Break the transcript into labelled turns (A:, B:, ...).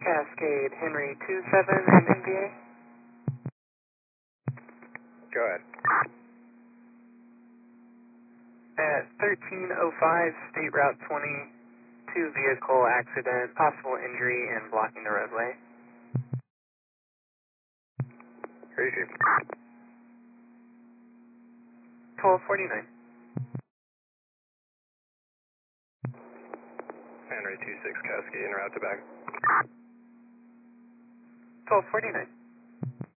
A: Cascade Henry 27 and NVA.
B: Go ahead.
A: At 1305 State Route 20, vehicle accident, possible injury and blocking the roadway.
B: Crazy.
A: 1249.
B: Henry 26 Cascade en route to back.
A: 1249.